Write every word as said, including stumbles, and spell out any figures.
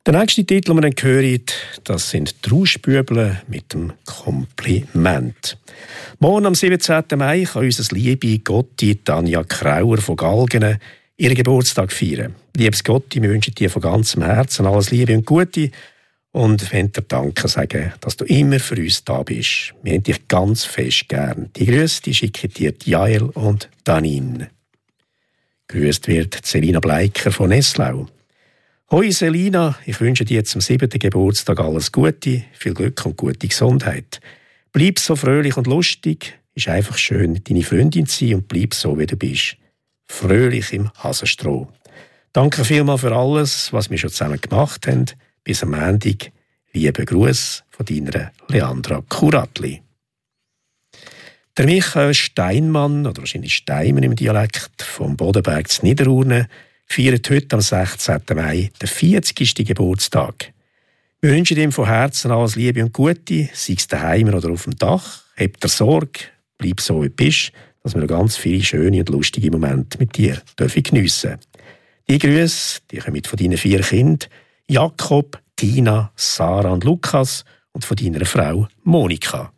Der nächste Titel, den wir dann hören, das sind die Rauschbüble mit dem Kompliment. Morgen am siebenzehnten Mai kann unsere liebe Gotti Tanja Krauer von Galgenen ihren Geburtstag feiern. Liebes Gotti, wir wünschen dir von ganzem Herzen alles Liebe und Gute und wollen dir Danke sagen, dass du immer für uns da bist. Wir haben dich ganz fest gern. Die Grüße die schicken dir Jael und Danin. Grüßt wird Selina Bleiker von Nesslau. Hoi Selina, ich wünsche dir zum siebten Geburtstag alles Gute, viel Glück und gute Gesundheit. Bleib so fröhlich und lustig, ist einfach schön, deine Freundin zu sein und bleib so, wie du bist. Fröhlich im Hasenstroh. Danke vielmals für alles, was wir schon zusammen gemacht haben. Bis am Montag. Lieben Gruß von deiner Leandra Kuratli. Der Michael Steinmann, oder wahrscheinlich Steinmann im Dialekt, vom Bodenberg zu Niederurne, feiert heute am sechzehnten Mai den vierzigsten Geburtstag. Wir wünschen ihm von Herzen alles Liebe und Gute, sei es daheim oder auf dem Dach. Habt dir Sorge, bleib so wie du bist, dass wir noch ganz viele schöne und lustige Momente mit dir dürfen geniessen. Die Grüße, die kommen von deinen vier Kindern, Jakob, Tina, Sarah und Lukas und von deiner Frau Monika.